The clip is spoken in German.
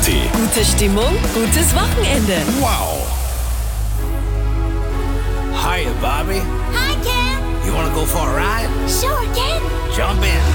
Kaffee. Gute Stimmung, gutes Wochenende. Wow. Hiya, Bobby. Hi, Ken. You wanna go for a ride? Sure, Ken. Jump in.